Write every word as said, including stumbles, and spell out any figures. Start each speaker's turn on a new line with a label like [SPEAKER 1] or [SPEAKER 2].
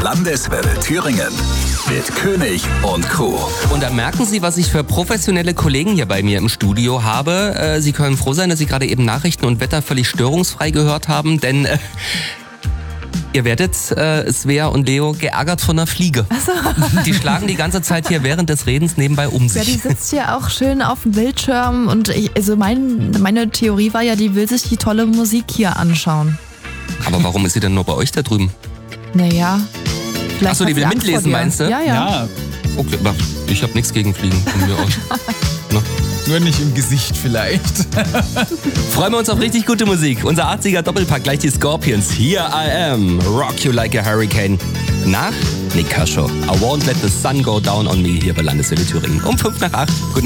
[SPEAKER 1] Landeswelle Thüringen mit König und Crew.
[SPEAKER 2] Und da merken Sie, was ich für professionelle Kollegen hier bei mir im Studio habe. Äh, Sie können froh sein, dass Sie gerade eben Nachrichten und Wetter völlig störungsfrei gehört haben, denn äh, ihr werdet, äh, Svea und Leo, geärgert von einer Fliege.
[SPEAKER 3] Ach so.
[SPEAKER 2] Die schlagen die ganze Zeit hier während des Redens nebenbei um
[SPEAKER 3] Ja, die
[SPEAKER 2] sich.
[SPEAKER 3] sitzt hier auch schön auf dem Bildschirm und ich, also mein, meine Theorie war ja, die will sich die tolle Musik hier anschauen.
[SPEAKER 2] Aber warum ist sie denn nur bei euch da drüben?
[SPEAKER 3] Naja. vielleicht
[SPEAKER 2] Achso, die
[SPEAKER 3] hat
[SPEAKER 2] will
[SPEAKER 3] sie Angst vor
[SPEAKER 2] mitlesen,
[SPEAKER 3] dir.
[SPEAKER 2] meinst du?
[SPEAKER 3] Ja, ja.
[SPEAKER 4] Ja,
[SPEAKER 2] Okay, aber ich habe nichts gegen Fliegen von mir aus. Ne?
[SPEAKER 4] nur nicht im Gesicht vielleicht.
[SPEAKER 2] Freuen wir uns auf richtig gute Musik. Unser achtziger Doppelpack, gleich die Scorpions. Here I am, rock you like a hurricane. Nach Nick Kershaw. I won't let the sun go down on me hier bei Landeswelle Thüringen. Um fünf nach acht. Guten